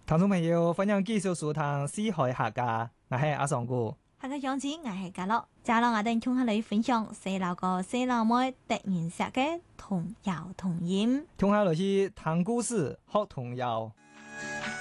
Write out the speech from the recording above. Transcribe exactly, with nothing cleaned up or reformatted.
聽眾朋友，歡迎繼續收聽《四海客家》，我係阿尚哥。 下個樣子我係嘉樂，接落我哋同下你分享細路哥細路妹特別寫嘅童謠童演， 聽下落去聽故事學童謠。